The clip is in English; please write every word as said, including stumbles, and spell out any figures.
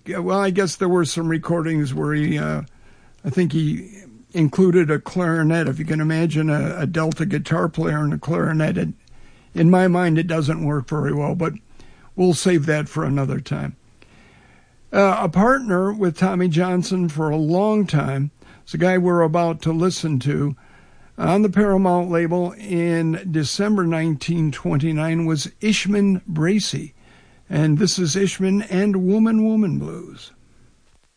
well, I guess there were some recordings where he, uh, I think he included a clarinet. If you can imagine a, a Delta guitar player and a clarinet, it, in my mind, it doesn't work very well, but we'll save that for another time. Uh, a partner with Tommy Johnson for a long time, it's a guy we're about to listen to, on the Paramount label in December nineteen twenty-nine was Ishman Bracey. And this is Ishman and Woman, Woman Blues.